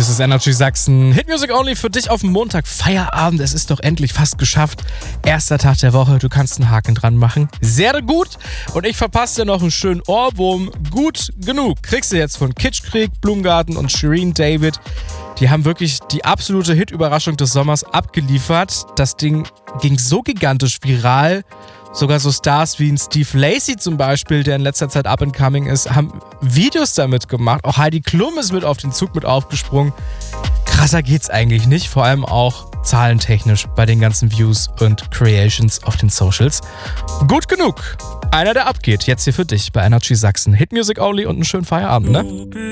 Das ist Energy Sachsen. Hit Music Only für dich auf dem Montag. Feierabend, es ist doch endlich fast geschafft. Erster Tag der Woche, du kannst einen Haken dran machen. Sehr gut. Und ich verpasse dir noch einen schönen Ohrwurm. Gut genug. Kriegst du jetzt von Kitschkrieg, Blumgarten und Shireen David. Die haben wirklich die absolute Hit-Überraschung des Sommers abgeliefert. Das Ding ging so gigantisch viral. Sogar so Stars wie ein Steve Lacy zum Beispiel, der in letzter Zeit up and coming ist, haben Videos damit gemacht. Auch Heidi Klum ist mit auf den Zug mit aufgesprungen. Krasser geht's eigentlich nicht, vor allem auch zahlentechnisch bei den ganzen Views und Creations auf den Socials. Gut genug. Einer, der abgeht, jetzt hier für dich bei Energy Sachsen. Hit Music Only und einen schönen Feierabend, ne?